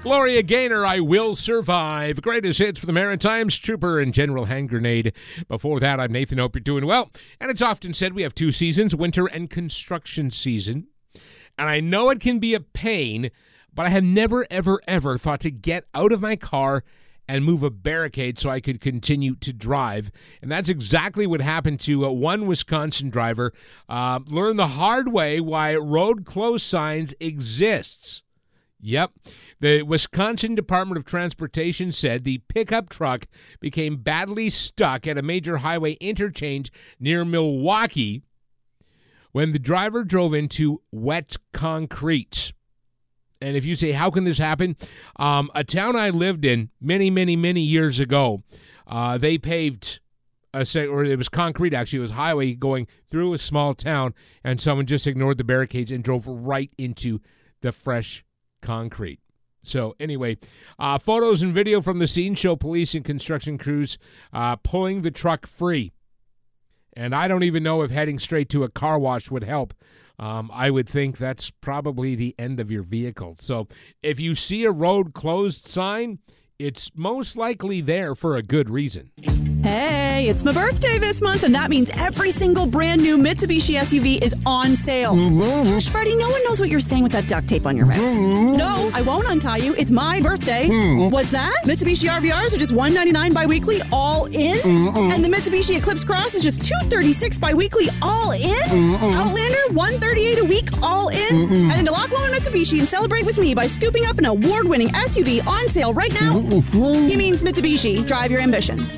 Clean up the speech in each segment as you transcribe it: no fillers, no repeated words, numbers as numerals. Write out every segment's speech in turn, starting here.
Gloria Gaynor, I Will Survive. Greatest hits for the Maritimes, Trooper and General Hand Grenade. Before that, I'm Nathan. Hope you're doing well. And it's often said we have two seasons, winter and construction season. And I know it can be a pain, but I have never, ever, ever thought to get out of my car and move a barricade so I could continue to drive. And that's exactly what happened to one Wisconsin driver. Learn the hard way why road closed signs exists. Yep. The Wisconsin Department of Transportation said the pickup truck became badly stuck at a major highway interchange near Milwaukee when the driver drove into wet concrete. And if you say, how can this happen? A town I lived in many, many, many years ago, they paved, or it was concrete actually, it was highway going through a small town, and someone just ignored the barricades and drove right into the fresh concrete. So anyway, photos and video from the scene show police and construction crews pulling the truck free. And I don't even know if heading straight to a car wash would help. I would think that's probably the end of your vehicle. So if you see a road closed sign, it's most likely there for a good reason. Hey, it's my birthday this month, and that means every single brand new Mitsubishi SUV is on sale. Freddie, no one knows what you're saying with that duct tape on your mouth. No, I won't untie you. It's my birthday. What's that? Mitsubishi RVRs are just $199 bi-weekly, all in? And the Mitsubishi Eclipse Cross is just $236 bi-weekly, all in? Outlander, $138 a week, all in? Head into Lock Loan Mitsubishi and celebrate with me by scooping up an award-winning SUV on sale right now. He means Mitsubishi. Drive your ambition.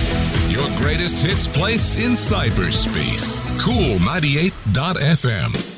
Your greatest hits place in cyberspace. Cool 98.fm.